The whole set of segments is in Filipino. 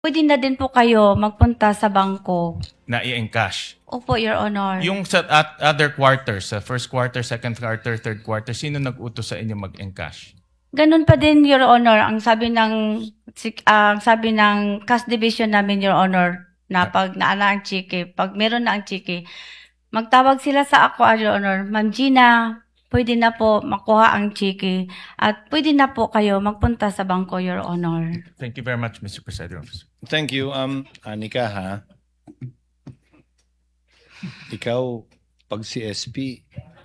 Pwede na din po kayo magpunta sa bangko. Na i-encash. Opo, Your Honor. Yung sa other quarters, sa first quarter, second quarter, third quarter, sino nag-utos sa inyo mag-encash? Ganun pa din, Your Honor, ang sabi ng cash division namin, Your Honor, na pag naala ang chiki, pag meron na ang chiki, magtawag sila sa ako, Your Honor, Ma'am Gina, pwede na po makuha ang chiki at pwede na po kayo magpunta sa bangko, Your Honor. Thank you very much, Mr. Presiding Officer. Thank you. Anika, ha? Ikaw, pag si SP,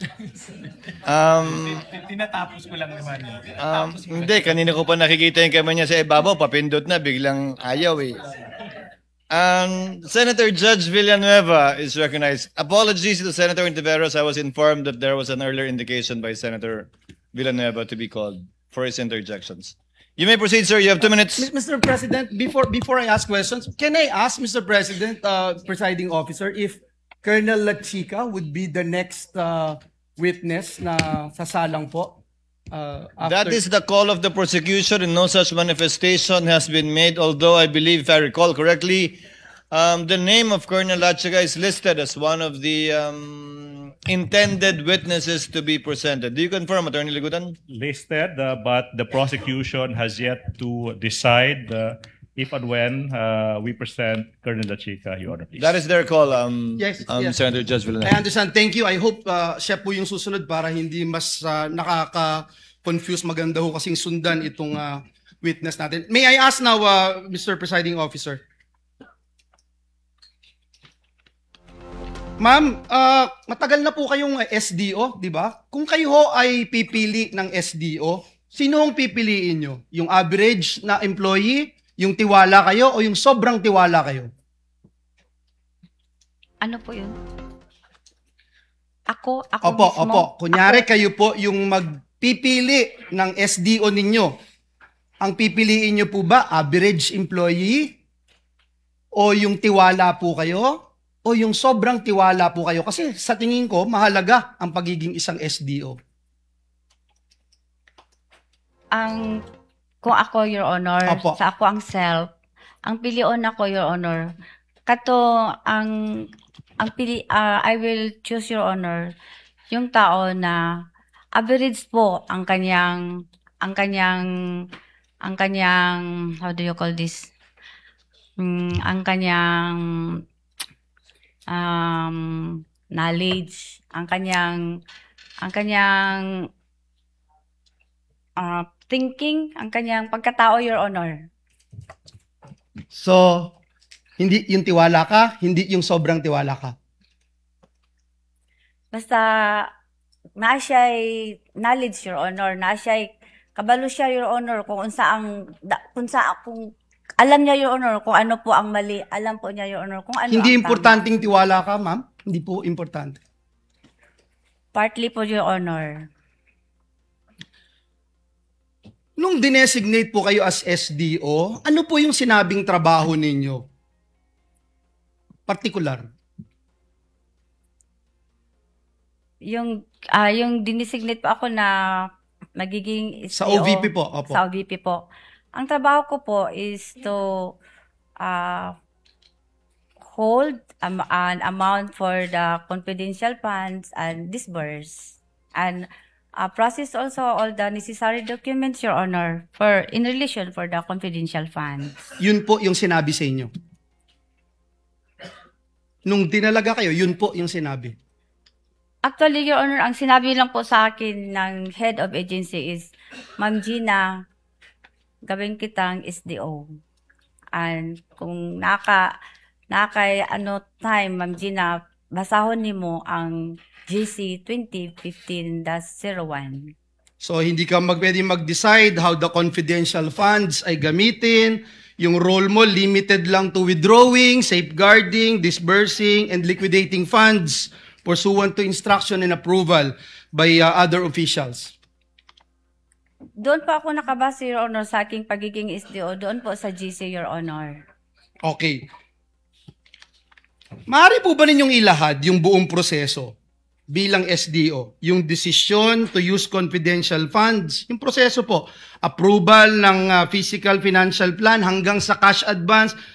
Tinatapos ko lang naman. hindi, kanina ko pa nakikita yung kamay niya sa ibabaw, papindot na, biglang ayaw eh. Senator Judge Villanueva is recognized. Apologies to Senator Intiveros. I was informed that there was an earlier indication by Senator Villanueva to be called for his interjections. You may proceed, sir. You have 2 minutes. Mr. President, before I ask questions, can I ask Mr. President, presiding officer, if Colonel La Chica would be the next witness na sasalang po? That is the call of the prosecution, and no such manifestation has been made. Although I believe, if I recall correctly, the name of Colonel Lachiga is listed as one of the intended witnesses to be presented. Do you confirm, Attorney Ligutan? Listed, but the prosecution has yet to decide if and when we present Colonel La Chica, Your Honor, please. That is their call, Yes. Senator Judge I Villanueva. understand. Thank you. I hope siya po yung susunod para hindi mas nakaka-confuse. Maganda ho kasing sundan itong witness natin. May I ask now, Mr. Presiding Officer? Ma'am, matagal na po kayong SDO, di ba? Kung kayo ho ay pipili ng SDO, sino ang pipiliin nyo? Yung average na employee, yung tiwala kayo, o yung sobrang tiwala kayo? Ano po yun? Ako Opo, mismo? opo. Kunyari kayo po yung magpipili ng SDO ninyo. Ang pipiliin nyo po ba, average employee? O yung tiwala po kayo? O yung sobrang tiwala po kayo? Kasi sa tingin ko, mahalaga ang pagiging isang SDO. Kung ako, Your Honor, Opo. sa ako ang self, ang pilion ako, Your Honor, I will choose, Your Honor, yung tao na average po ang kanyang, how do you call this? Ang kanyang knowledge, ang kanyang thinking, ang kanyang pagkatao, Your Honor. So, hindi yung tiwala ka, hindi yung sobrang tiwala ka. Basta, naa siya'y knowledge, Your Honor, naa siya'y kabalo siya, Your Honor, kung alam niya, Your Honor, kung ano po ang mali, alam po niya, Your Honor, kung ano Hindi ang importanteng tiwala ka, ma'am? Hindi po importante. tama. Partly po, Your Honor. Nung dinesignate po kayo as SDO, ano po yung sinabing trabaho ninyo? Particular. Yung dinesignate po ako na magiging SDO. Sa OVP po, opo. Sa OVP po. Ang trabaho ko po is to hold an amount for the confidential funds and disburse. And process also all the necessary documents, Your Honor, in relation for the confidential funds. Yun po yung sinabi sa inyo. Nung dinalaga kayo, yun po yung sinabi. Actually, Your Honor, ang sinabi lang po sa akin ng head of agency is, Ma'am Gina, gawin kitang SDO. And kung time, Ma'am Gina, basahon nimo ang GC 2015-01. So, hindi ka pwede mag-decide how the confidential funds ay gamitin. Yung role mo, limited lang to withdrawing, safeguarding, disbursing, and liquidating funds pursuant to instruction and approval by other officials. Doon po ako nakabase, Your Honor, sa aking pagiging SDO. Doon po sa GC, Your Honor. Okay. Maaari po ba ninyong ilahad yung buong proseso? bilang SDO, yung decision to use confidential funds, yung proseso po, approval ng physical financial plan hanggang sa cash advance,